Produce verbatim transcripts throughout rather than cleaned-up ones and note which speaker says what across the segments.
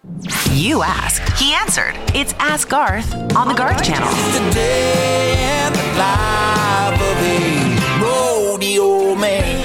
Speaker 1: You asked, he answered. It's Ask Garth on the Garth Channel.
Speaker 2: The day and the life of a rodeo man.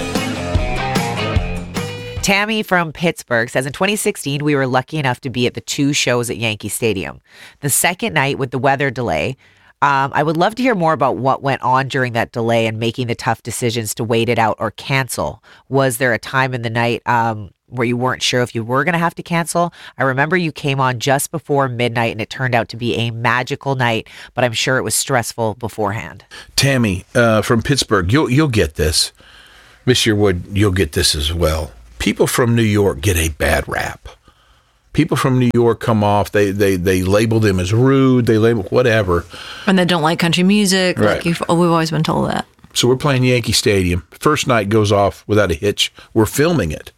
Speaker 3: Tammy from Pittsburgh says, in twenty sixteen, we were lucky enough to be at the two shows at Yankee Stadium. The second night with the weather delay, um, I would love to hear more about what went on during that delay and making the tough decisions to wait it out or cancel. Was there a time in the night um, where you weren't sure if you were going to have to cancel? I remember you came on just before midnight and it turned out to be a magical night, but I'm sure it was stressful beforehand.
Speaker 4: Tammy uh, from Pittsburgh, you'll you'll get this. Miss Yearwood, you'll get this as well. People from New York get a bad rap. People from New York come off, they they they label them as rude, they label whatever.
Speaker 5: And they don't like country music.
Speaker 4: Right.
Speaker 5: Like you've, oh, we've always been told that.
Speaker 4: So we're playing Yankee Stadium. First night goes off without a hitch. We're filming it.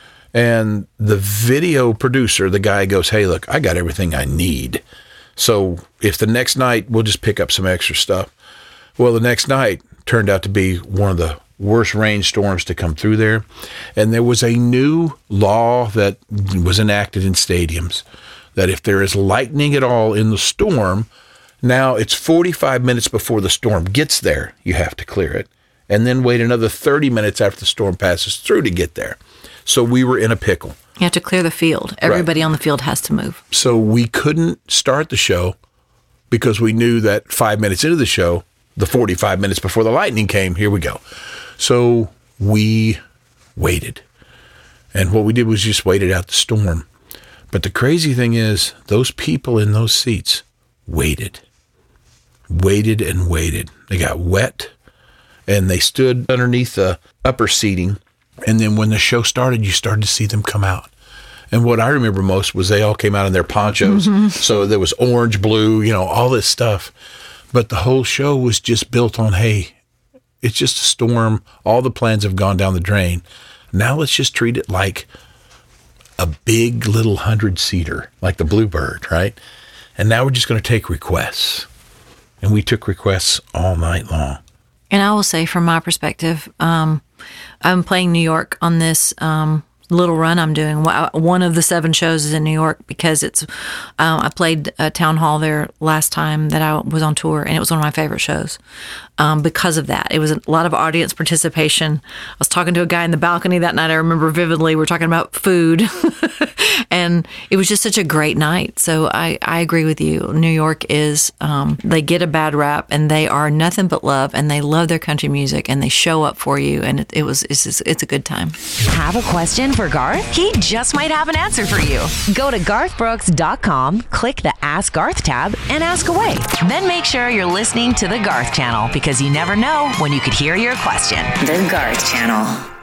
Speaker 4: And the video producer, the guy goes, hey, look, I got everything I need. So if the next night, we'll just pick up some extra stuff. Well, the next night turned out to be one of the worst rainstorms to come through there. And there was a new law that was enacted in stadiums that if there is lightning at all in the storm, now it's forty-five minutes before the storm gets there, you have to clear it. And then wait another thirty minutes after the storm passes through to get there. So we were in a pickle.
Speaker 5: You have to clear the field. Everybody right. on the field has to move.
Speaker 4: So we couldn't start the show because we knew that five minutes into the show, the forty-five minutes before the lightning came, here we go. So we waited. And what we did was just waited out the storm. But the crazy thing is, those people in those seats waited. Waited and waited. They got wet, and they stood underneath the upper seating. And then when the show started, you started to see them come out. And what I remember most was they all came out in their ponchos. Mm-hmm. So there was orange, blue, you know, all this stuff. But the whole show was just built on, hey, it's just a storm. All the plans have gone down the drain. Now let's just treat it like a big little hundred-seater, like the Bluebird, right? And now we're just going to take requests. And we took requests all night long.
Speaker 5: And I will say, from my perspective, um, I'm playing New York on this um, little run I'm doing. One of the seven shows is in New York because it's. Um, I played a town hall there last time that I was on tour, and it was one of my favorite shows um, because of that. It was a lot of audience participation. I was talking to a guy in the balcony that night. I remember vividly. We were talking about food, and it was just such a great night. So I, I agree with you. New York is um, they get a bad rap, and they are nothing but love, and they love their country music, and they show up for you, and it, it was it's just, it's a good time.
Speaker 1: Have a question for Garth? He just might have an answer for you. Go to garth brooks dot com, click the Ask Garth tab, and ask away. Then make sure you're listening to the Garth Channel, because you never know when you could hear your question. The Garth Channel.